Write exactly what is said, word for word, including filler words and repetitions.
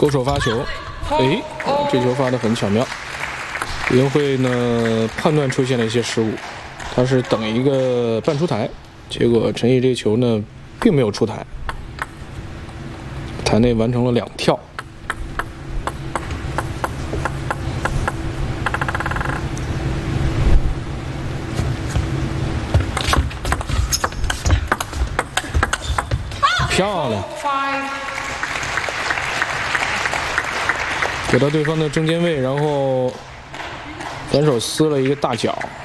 勾手发球，哎，这球发得很巧妙。林慧呢判断出现了一些失误，他是等一个半出台，结果陈毅这球呢并没有出台，台内完成了两跳。 漂亮，给到对方的中间位，然后反手撕了一个大脚。